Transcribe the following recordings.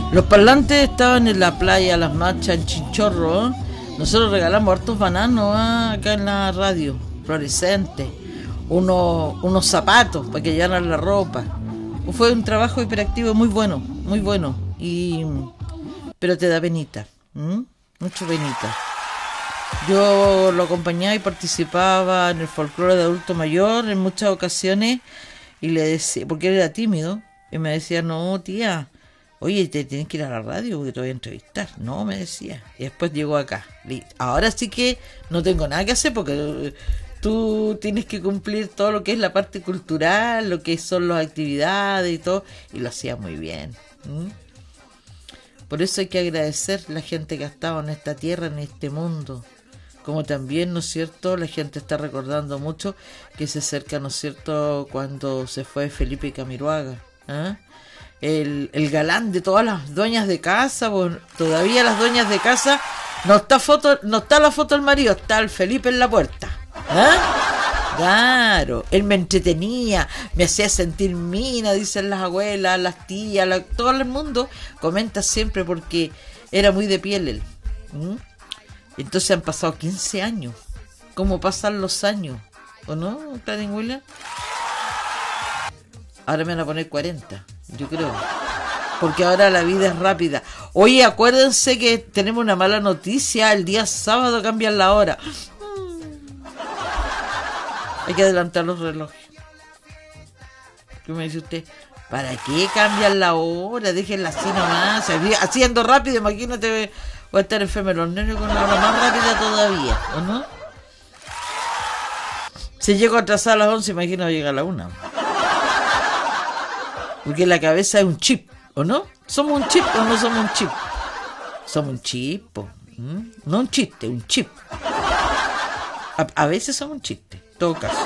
Los parlantes estaban en la playa Las Machas, en Chinchorro. Nosotros regalamos hartos bananos acá en la radio, fluorescentes, unos zapatos para que llenaran la ropa. Fue un trabajo hiperactivo muy bueno, pero te da penita, mucho penita. Yo lo acompañaba y participaba en el folclore de adulto mayor en muchas ocasiones y le decía, porque él era tímido, y me decía, no tía, oye, te tienes que ir a la radio porque te voy a entrevistar. No, me decía. Y después llegó acá. Ahora sí que no tengo nada que hacer porque tú tienes que cumplir todo lo que es la parte cultural, lo que son las actividades y todo. Y lo hacía muy bien. Por eso hay que agradecer a la gente que ha estado en esta tierra, en este mundo. Como también, ¿no es cierto?, la gente está recordando mucho que se acerca, ¿no es cierto?, cuando se fue Felipe Camiroaga. El galán de todas las dueñas de casa. Bueno, todavía las dueñas de casa no está la foto del marido, está el Felipe en la puerta. Claro, él me entretenía, me hacía sentir mina, dicen las abuelas, las tías, todo el mundo comenta siempre porque era muy de piel él. Entonces han pasado 15 años. ¿Cómo pasan los años? ¿O no, Clarín William? Ahora me van a poner 40, yo creo. Porque ahora la vida es rápida. Oye, acuérdense que tenemos una mala noticia. El día sábado cambian la hora. Hay que adelantar los relojes. ¿Qué me dice usted? ¿Para qué cambian la hora? Déjenla así nomás. Haciendo rápido, imagínate. Voy a estar enfermo de los nervios con una hora más rápida todavía, ¿o no? Si llego atrasada a las 11, imagino llegar a la 1. Porque la cabeza es un chip, ¿o no? ¿Somos un chip o no somos un chip? Somos un chip, no un chiste, un chip. A veces somos un chiste, en todo caso.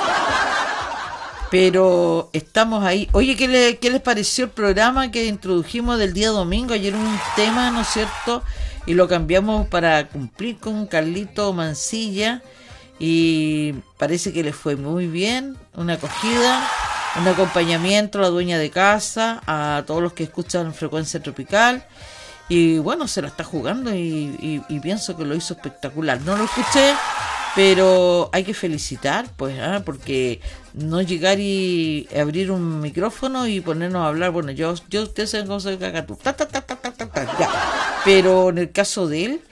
Pero estamos ahí. Oye, ¿qué les pareció el programa que introdujimos del día domingo? Ayer un tema, ¿no es cierto?, y lo cambiamos para cumplir con Carlito Mancilla. Y parece que le fue muy bien, una acogida, un acompañamiento a la dueña de casa, a todos los que escuchan Frecuencia Tropical. Y bueno, se la está jugando y pienso que lo hizo espectacular. No lo escuché, pero hay que felicitar, pues, porque no llegar y abrir un micrófono y ponernos a hablar. Bueno, yo ustedes saben cómo se caga tú. Ya. Pero en el caso de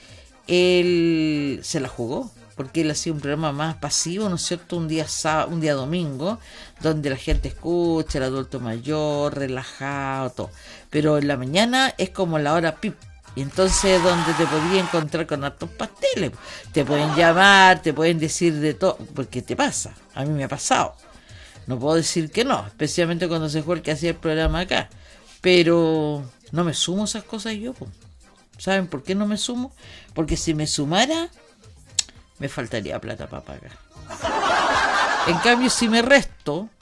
él se la jugó. Porque él hacía un programa más pasivo, ¿no es cierto?, un día domingo, donde la gente escucha, el adulto mayor, relajado, todo. Pero en la mañana es como la hora pip, y entonces donde te podías encontrar con hartos pasteles. Te pueden llamar, te pueden decir de todo, porque te pasa, a mí me ha pasado. No puedo decir que no, especialmente cuando se fue el que hacía el programa acá. Pero no me sumo a esas cosas yo, pues. ¿Saben por qué no me sumo? Porque si me sumara, me faltaría plata para pagar. En cambio, si me resto,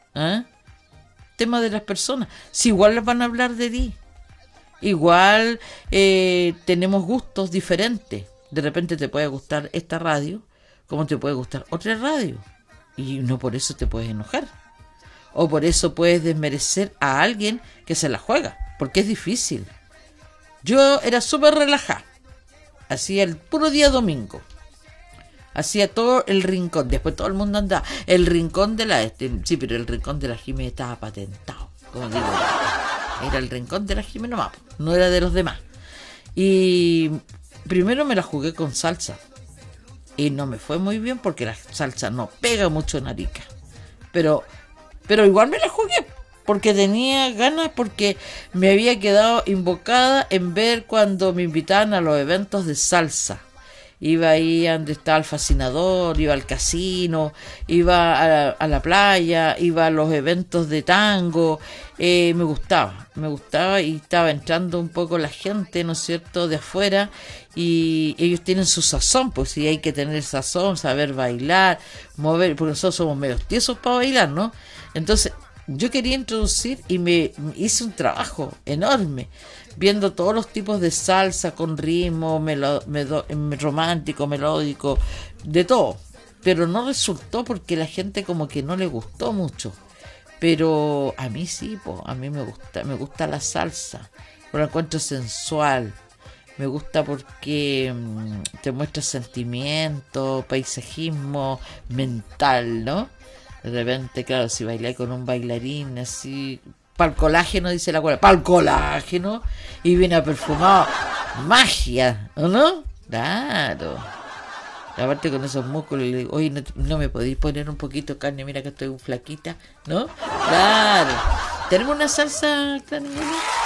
tema de las personas, si igual les van a hablar de ti, igual tenemos gustos diferentes. De repente te puede gustar esta radio, como te puede gustar otra radio, y no por eso te puedes enojar, o por eso puedes desmerecer a alguien que se la juega, porque es difícil. Yo era súper relajada, hacía el puro día domingo. Hacía todo el rincón. Después todo el mundo andaba. El rincón de la... sí, pero el rincón de la Jiménez estaba patentado. Como digo, era el rincón de la Jiménez nomás. No era de los demás. Y primero me la jugué con salsa. Y no me fue muy bien porque la salsa no pega mucho en Arica. Pero igual me la jugué. Porque tenía ganas, porque me había quedado invocada en ver cuando me invitaban a los eventos de salsa. Iba ahí donde estaba el fascinador, iba al casino, iba a la playa, iba a los eventos de tango. Me gustaba y estaba entrando un poco la gente, ¿no es cierto?, de afuera, y ellos tienen su sazón, pues sí, hay que tener sazón, saber bailar, mover, porque nosotros somos medio tiesos para bailar, ¿no? Entonces yo quería introducir y me hice un trabajo enorme, viendo todos los tipos de salsa con ritmo, romántico, melódico, de todo. Pero no resultó porque la gente como que no le gustó mucho. Pero a mí sí, a mí me gusta la salsa. lo encuentro sensual. Me gusta porque te muestra sentimiento, paisajismo mental, ¿no? De repente, claro, si bailáis con un bailarín así, pa'l colágeno, dice la abuela, pa'l colágeno, y viene perfumado, magia, ¿o no? Claro. Aparte con esos músculos, le digo, oye, no me podéis poner un poquito de carne, mira que estoy un flaquita, ¿no? Claro. ¿Tenemos una salsa, Clara?